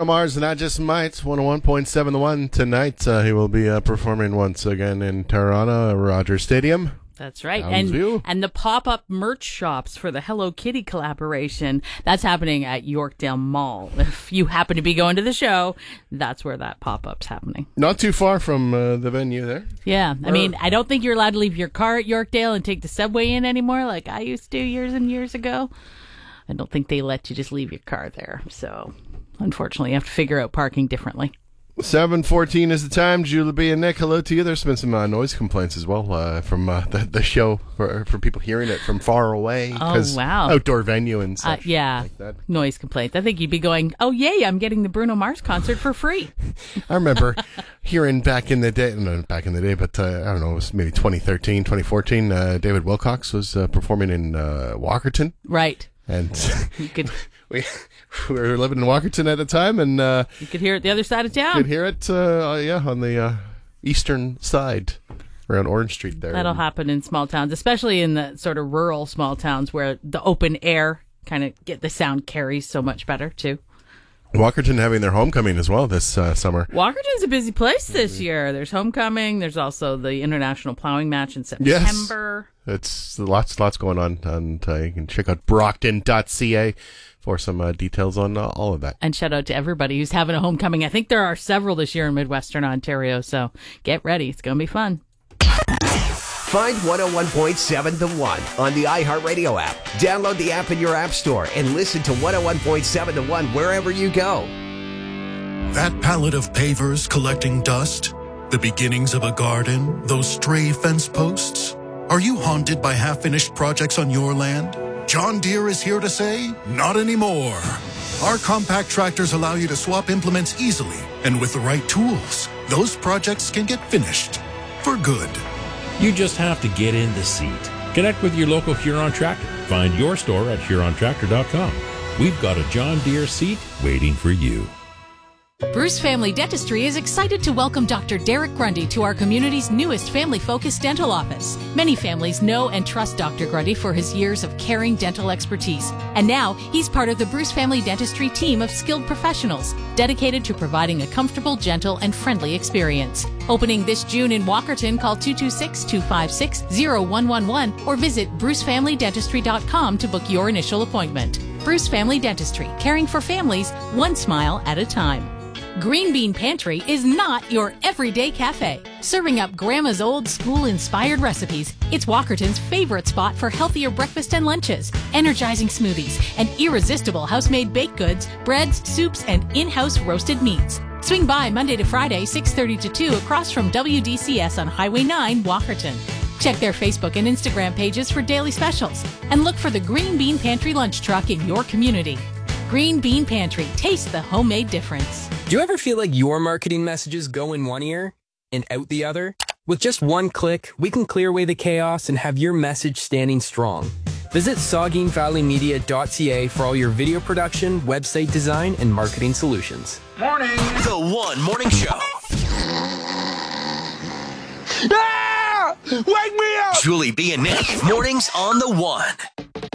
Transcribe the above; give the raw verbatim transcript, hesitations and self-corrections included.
Bruno Mars, and I Just Might, one oh one point seven The One. Tonight, uh, he will be uh, performing once again in Toronto, Rogers Stadium. That's right. And, and the pop-up merch shops for the Hello Kitty collaboration, that's happening at Yorkdale Mall. If you happen to be going to the show, that's where that pop-up's happening. Not too far from uh, the venue there. Yeah. I mean, I don't think you're allowed to leave your car at Yorkdale and take the subway in anymore like I used to years and years ago. I don't think they let you just leave your car there. So, unfortunately, you have to figure out parking differently. seven fourteen is the time. Julie B. and Nick, hello to you. There's been some uh, noise complaints as well uh, from uh, the, the show for, for people hearing it from far away. Oh, wow. Outdoor venue and Uh, stuff. yeah, like that. Noise complaints. I think you'd be going, oh, yay, I'm getting the Bruno Mars concert for free. I remember hearing back in the day, no, back in the day, but uh, I don't know, it was maybe twenty thirteen, twenty fourteen, uh, David Wilcox was uh, performing in uh, Walkerton. Right. And you could we, we were living in Walkerton at the time, and uh, you could hear it the other side of town. You could hear it, uh, yeah, on the uh, eastern side, around Orange Street there. That'll and, happen in small towns, especially in the sort of rural small towns where the open air kind of get the sound carries so much better, too. Walkerton having their homecoming as well this uh, summer. Walkerton's a busy place this year. There's homecoming. There's also the International Plowing Match in September. Yes. It's lots, lots going on, and uh, you can check out brockton dot c a for some uh, details on uh, all of that. And shout out to everybody who's having a homecoming. I think there are several this year in Midwestern Ontario, so get ready. It's going to be fun. Find one oh one point seven The One on the iHeartRadio app. Download the app in your app store and listen to one oh one point seven The One wherever you go. That pallet of pavers collecting dust, the beginnings of a garden, those stray fence posts. Are you haunted by half-finished projects on your land? John Deere is here to say, not anymore. Our compact tractors allow you to swap implements easily, and with the right tools, those projects can get finished for good. You just have to get in the seat. Connect with your local Huron Tractor. Find your store at huron tractor dot com. We've got a John Deere seat waiting for you. Bruce Family Dentistry is excited to welcome Doctor Derek Grundy to our community's newest family-focused dental office. Many families know and trust Doctor Grundy for his years of caring dental expertise. And now, he's part of the Bruce Family Dentistry team of skilled professionals dedicated to providing a comfortable, gentle, and friendly experience. Opening this June in Walkerton, call two two six, two five six, zero one one one or visit bruce family dentistry dot com to book your initial appointment. Bruce Family Dentistry, caring for families one smile at a time. Green Bean Pantry is not your everyday cafe. Serving up Grandma's old school-inspired recipes, it's Walkerton's favorite spot for healthier breakfast and lunches, energizing smoothies, and irresistible house-made baked goods, breads, soups, and in-house roasted meats. Swing by Monday to Friday, six thirty to two, across from W D C S on Highway nine, Walkerton. Check their Facebook and Instagram pages for daily specials, and look for the Green Bean Pantry lunch truck in your community. Green Bean Pantry. Taste the homemade difference. Do you ever feel like your marketing messages go in one ear and out the other? With just one click, we can clear away the chaos and have your message standing strong. Visit saugeen valley media dot c a for all your video production, website design, and marketing solutions. Morning! The One Morning Show. Ah! Wake me up! Julie B and Nick. Mornings on The One.